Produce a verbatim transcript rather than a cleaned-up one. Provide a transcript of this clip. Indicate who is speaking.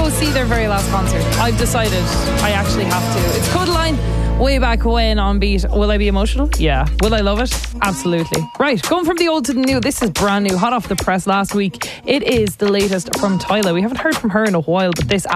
Speaker 1: go see their very last concert. I've decided I actually have to. It's Codaline. Way back when on Beat. Will I be emotional? Yeah. Will I love it? Absolutely. Right, going from the old to the new. This is brand new, hot off the press last week. It is the latest from Tyla. We haven't heard from her in a while, but this